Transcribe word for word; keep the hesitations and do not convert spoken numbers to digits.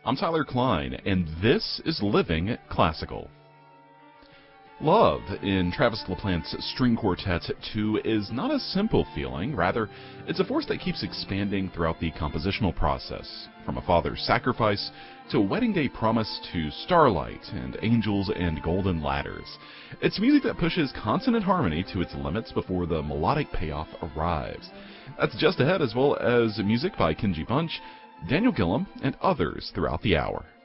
I'm Tyler Klein, and this is Living Classical. Love in Travis LaPlante's String Quartet two is not a simple feeling. Rather, it's a force that keeps expanding throughout the compositional process, from a father's sacrifice to a wedding day promise to starlight and angels and golden ladders. It's music that pushes consonant harmony to its limits before the melodic payoff arrives. That's just ahead, as well as music by Kenji Bunch, Daniel Gillum, and others throughout the hour.